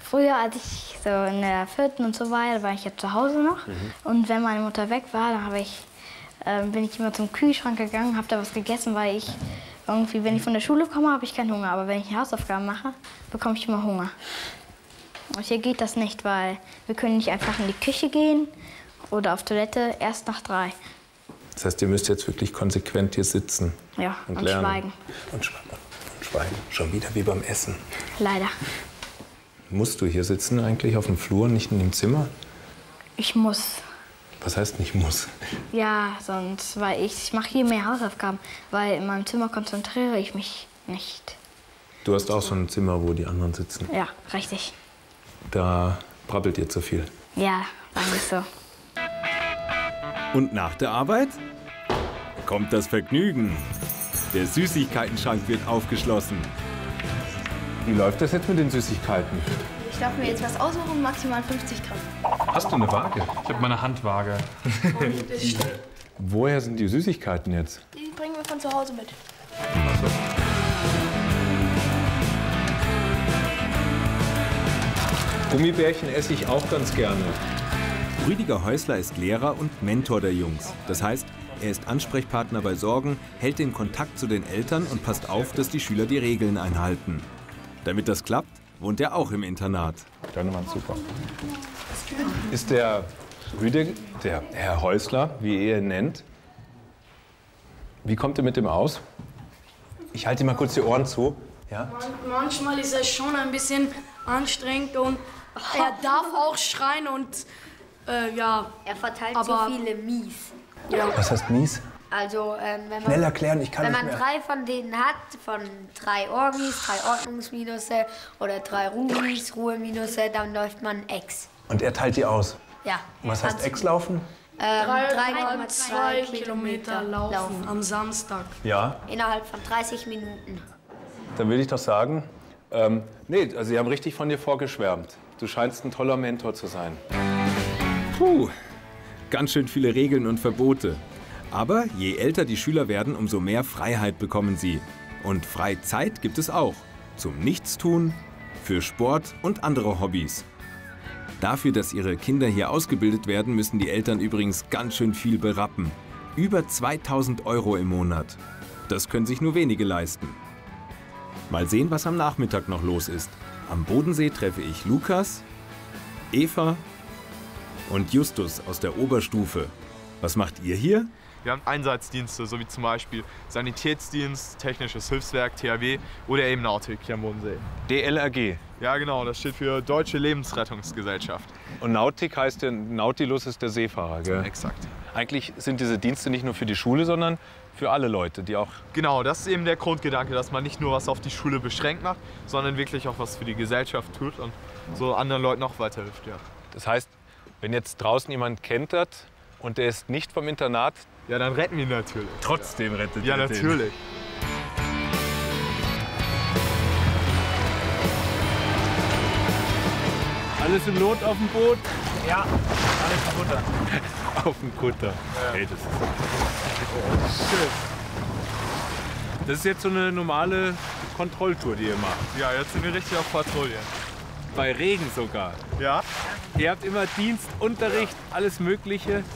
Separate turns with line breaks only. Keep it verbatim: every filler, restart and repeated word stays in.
Früher, als ich so in der vierten und so war, da war ich ja zu Hause noch. Mhm. Und wenn meine Mutter weg war, dann habe ich, äh, bin ich immer zum Kühlschrank gegangen, habe da was gegessen, weil ich irgendwie, wenn ich von der Schule komme, habe ich keinen Hunger. Aber wenn ich Hausaufgaben mache, bekomme ich immer Hunger. Und hier geht das nicht, weil wir können nicht einfach in die Küche gehen oder auf Toilette erst nach drei.
Das heißt, ihr müsst jetzt wirklich konsequent hier sitzen.
Ja,
und,
und
lernen.
schweigen.
Und schweigen. Und schweigen. Schon wieder wie beim Essen.
Leider.
Musst du hier sitzen eigentlich auf dem Flur, nicht in dem Zimmer?
Ich muss.
Was heißt nicht muss?
Ja, sonst, weil ich, ich mache hier mehr Hausaufgaben, weil in meinem Zimmer konzentriere ich mich nicht.
Du hast auch so ein Zimmer, wo die anderen sitzen?
Ja, richtig.
Da brabbelt ihr zu viel?
Ja, eigentlich so.
Und nach der Arbeit kommt das Vergnügen. Der Süßigkeitenschrank wird aufgeschlossen.
Wie läuft das jetzt mit den Süßigkeiten?
Ich darf mir jetzt was aussuchen, maximal fünfzig Gramm.
Hast du eine Waage?
Ich habe meine Handwaage.
Woher sind die Süßigkeiten jetzt?
Die bringen wir von zu Hause mit.
Ach so. Gummibärchen esse ich auch ganz gerne.
Rüdiger Häusler ist Lehrer und Mentor der Jungs. Das heißt, er ist Ansprechpartner bei Sorgen, hält den Kontakt zu den Eltern und passt auf, dass die Schüler die Regeln einhalten. Damit das klappt, wohnt er auch im Internat.
Dönemann, super. Ist der Rüdiger, der Herr Häusler, wie ihr ihn nennt, wie kommt ihr mit dem aus? Ich halte ihm mal kurz die Ohren zu. Ja?
Manchmal ist es schon ein bisschen anstrengend und er darf auch schreien und äh, ja.
Er verteilt
aber
so viele Mies.
Ja.
Was heißt mies?
Also, ähm, wenn man,
Schnell erklären, ich kann
wenn
nicht
man
mehr.
drei von denen hat, von drei Orgis, drei Ordnungsminusse oder drei Ruhis, Ruheminusse, dann läuft man Ex.
Und er teilt die aus?
Ja.
Und was heißt Ex laufen?
Ähm,
drei Komma
drei Komma
zwei
zwei
Kilometer laufen,
laufen.
am Samstag.
Ja.
Innerhalb von dreißig Minuten.
Dann will ich doch sagen, ähm, nee, also sie haben richtig von dir vorgeschwärmt. Du scheinst ein toller Mentor zu sein.
Puh, ganz schön viele Regeln und Verbote. Aber je älter die Schüler werden, umso mehr Freiheit bekommen sie. Und Freizeit gibt es auch. Zum Nichtstun, für Sport und andere Hobbys. Dafür, dass ihre Kinder hier ausgebildet werden, müssen die Eltern übrigens ganz schön viel berappen. Über zweitausend Euro im Monat. Das können sich nur wenige leisten. Mal sehen, was am Nachmittag noch los ist. Am Bodensee treffe ich Lukas, Eva und Justus aus der Oberstufe. Was macht ihr hier?
Wir haben Einsatzdienste, so wie zum Beispiel Sanitätsdienst, Technisches Hilfswerk, T H W oder eben Nautik hier am Bodensee.
D L R G.
Ja genau, das steht für Deutsche Lebensrettungsgesellschaft.
Und Nautik heißt ja, Nautilus ist der Seefahrer, gell?
Exakt.
Eigentlich sind diese Dienste nicht nur für die Schule, sondern für alle Leute, die auch...
Genau, das ist eben der Grundgedanke, dass man nicht nur was auf die Schule beschränkt macht, sondern wirklich auch was für die Gesellschaft tut und so anderen Leuten auch weiterhilft. Ja.
Das heißt, wenn jetzt draußen jemand kentert und der ist nicht vom Internat...
Ja, dann retten wir ihn natürlich.
Trotzdem rettet
Ja,
ihr den.
natürlich.
Alles im Lot auf dem Boot?
Ja, alles im Kutter.
Auf dem Kutter.
Ja. Hey, das ist schön. Das ist jetzt so eine normale Kontrolltour, die ihr macht.
Ja, jetzt sind wir richtig auf Patrouille.
Bei Regen sogar.
Ja?
Ihr habt immer Dienst, Unterricht, alles Mögliche.